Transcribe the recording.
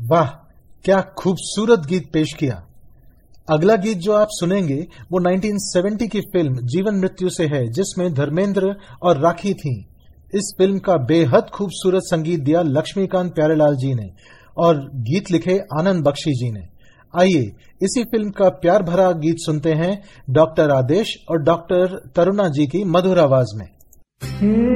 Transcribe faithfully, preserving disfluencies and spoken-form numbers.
वाह, क्या खूबसूरत गीत पेश किया। अगला गीत जो आप सुनेंगे वो उन्नीस सौ सत्तर की फिल्म जीवन मृत्यु से है, जिसमें धर्मेंद्र और राखी थीं। इस फिल्म का बेहद खूबसूरत संगीत दिया लक्ष्मीकांत प्यारेलाल जी ने और गीत लिखे आनंद बख्शी जी ने। आइए इसी फिल्म का प्यार भरा गीत सुनते हैं डॉक्टर आदेश और डॉक्टर तरुणा जी की मधुर आवाज में।